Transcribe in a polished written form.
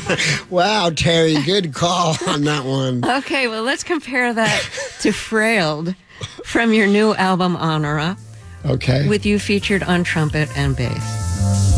Wow, Terry, good call on that one. Okay, well, let's compare that to Frailed from your new album, Honora, Okay. with you featured on trumpet and bass.